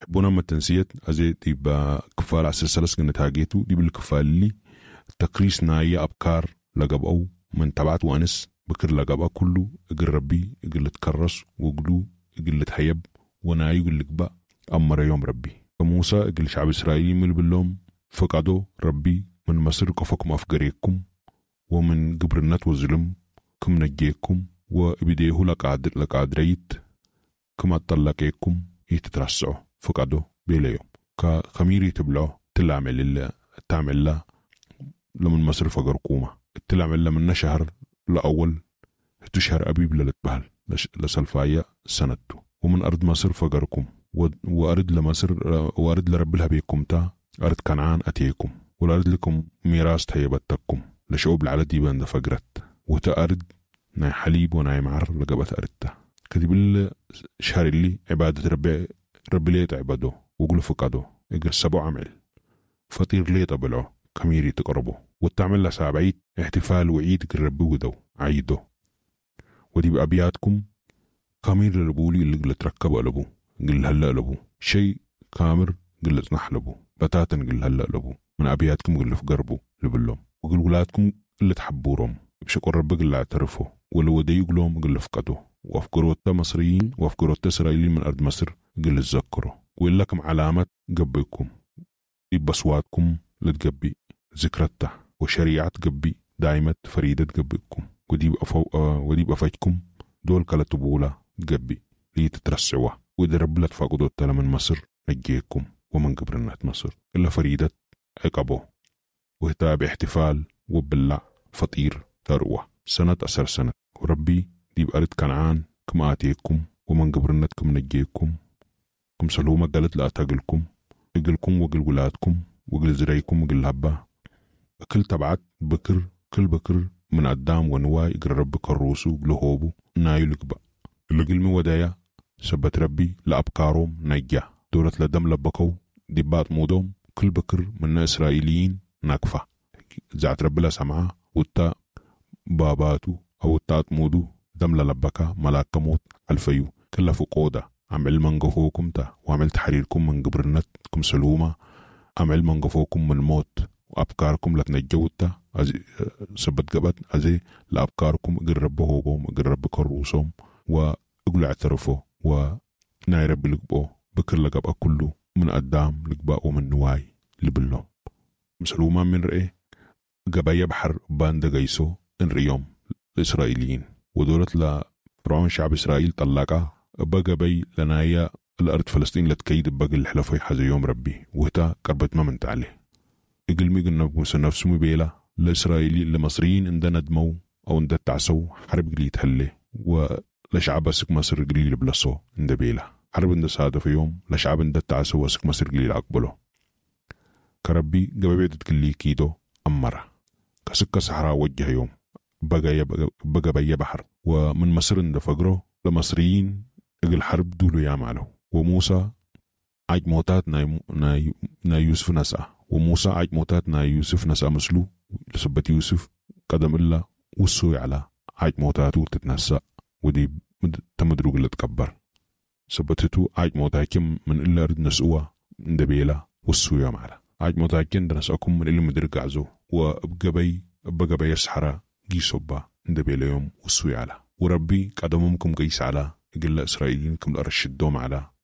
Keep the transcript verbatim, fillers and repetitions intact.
بونا ما تنسيت أزي تبا كفال عسر سلس قنت هاجيتو دي بالكفال اللي تقريس نايا أبكار لقبقو من تبعت وأنس بكر لقبقى كله اقل ربي اقل تكرس وقلو اقل تحيب وناي يقول لك بقى أمر يوم ربي فموسى اقل شعب إسرائيل مل باللوم فقدوا ربي من مصر كفكم أفقريكم ومن قبرنات وظلم كم نجيكم وبديه لقعد لقعدريت كما طلقيكم يتترسعوا فقدوا بلا يوم كخميري تبلعوا تلعمل الله تعمل له لمن مصر فقركومة تلعمل له من شهر لأول تشهر أبيب للتبهل لسلفايا سندتو ومن أرض مصر فقركم وأرد لمصر وأرد لرب لها بيكم تا أرد كنعان أتيكم والأرد لكم ميراث تهيبتكم لشعوب العلدي بند فقرت وتأرد ناي حليب وناي معر لقبت أردتا كتب الشهر اللي عبادة ربي ربي ليت عبادو وقلوا فقدو اقر سبو عمل فطير ليت أبلعو كميري تقربو وتعمل له سابعيد احتفال وعيد قربي ودو عيدو ودي بأبياتكم كامير للبولي اللي قلت ركبوا لبو قل هلا لبو شيء كامر قلت نحلبو بتاتا قل هلا لبو من أبياتكم قل فقربو لبلهم وقل ولادكم اللي تحبورهم بشكل ربي قل اعترفوا ولو دي يقولهم قل فقدوا وافقروا التا مصريين وافقروا التا إسرائيليين من أرض مصر قل تذكروا وإن لكم علامات قبيكم بصواتكم لتقبي ذكرته وشريعة قبي دائمة فريدة قبيكم ودي بأفو ودي بأفاجكم دول كلا تبولا قبي لي تترسعوا وإذا رب لا تفقدوا التا من مصر نجيكم ومن قبرنات مصر إلا فريدة عقبوا وهتاب احتفال وبلع فطير ثروة سنة أسر سنة وربي دي بأرض كنعان كما آتيكم ومن قبرنتكم نجيكم كم سلومة قالت لا تقلكم اقلكم وقل ولادكم وقل زريكم وقل هبا أكل تبعت بكر كل بكر من قدام ونواي اقل ربك الروسو قلهوبو نايو لقبا القلمي ودايا سبت ربي لأبكارهم نجا دولة لدم لبكو دبات مودهم كل بكر من إسرائيليين نكفة زعت ربي لا سمعه وتا باباتو أو التات مودو دم للبكا ملاك موت الفيو كلا فقودة عمل منقفوكم تا وعمل تحريركم من قبرنتكم سلومة عمل منقفوكم من موت وأبكاركم لتنجوتا سبت قبت أزي لأبكاركم قرب هوبهم قرب كروسهم وقل اعترفوا وناي ربي لقبو بكر لقب كله من قدام لقبا ومن نواي لبلهم مسلوما من رئي قبايا بحر باند قيسو ان ريوم الإسرائيليين ودولت لفرعون شعب إسرائيل طلقا بقى بي لنايا الأرض فلسطين لتكيد بقى الحلفة حزي يوم ربي وهتا قربت ما منت عليه اقل مي قلنا بمسا نفسه مبيلا لإسرائيلي لمصريين اندى ندمو أو اندى تعسو حرب قلي يتهلي ولشعب سك مصر قلي لبلسو اندى بيلا حرب اندى سادة في يوم لشعب اندى تعسو وسك مصر قلي لأقبله كربي قبا بيدت قلي كيدو أمرا كسك صحراء وجه يوم بقى بقى بي بحر ومن مصر اندى فقره لمصريين اقل حرب دولو يعملوا وموسى عاج موتات نا, نا, نا يوسف نسأ وموسى عاج موتات نا يوسف نسأ مسلو لسبت يوسف قدم إلا وصوي على عاج موتاتو تتنسأ ودي تمدروق اللي تكبر سبتتو عاج موتاكم من إلا رد نسؤوا اندبيلا وصوي معلا عاج موتاكين دنسأكم من إلا مدرق عزو وبقبي بقبي يسحرا جيسوبا اندبيلا يوم وصوي على وربي قدمكم قيس على قل إسرائيلينكم لأرشدهم على